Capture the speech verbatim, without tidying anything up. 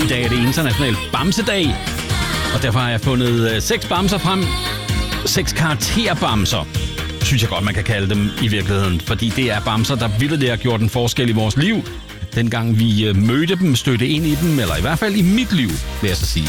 I dag er det international bamsedag, og derfor har jeg fundet øh, seks bamser frem. Seks karakterbamser, synes jeg godt, man kan kalde dem i virkeligheden. Fordi det er bamser, der virkelig har gjort en forskel i vores liv. Dengang vi øh, mødte dem, stødte ind i dem, eller i hvert fald i mit liv, vil jeg så sige.